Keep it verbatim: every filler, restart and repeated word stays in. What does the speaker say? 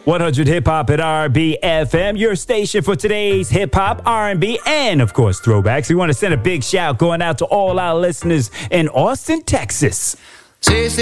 one hundred Hip Hop at R and B F M, your station for today's hip hop, R and B, and of course throwbacks. We want to send a big shout going out to all our listeners in Austin, Texas.